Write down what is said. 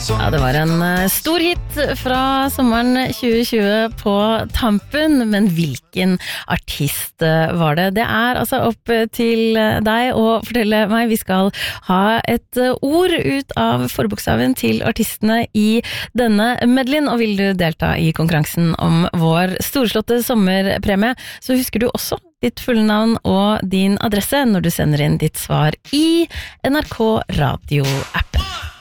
Ja, det var en stor hit fra sommeren 2020 på tampen, men hvilken artist var det? Det altså opp til deg å fortelle meg. Vi skal ha et ord ut av forbokstaven til artistene i denne medleyen, og vil du delta i konkurransen om vår storslåtte sommerpremie, så husker du også ditt fulle navn og din adresse når du sender inn ditt svar i NRK Radio-appen.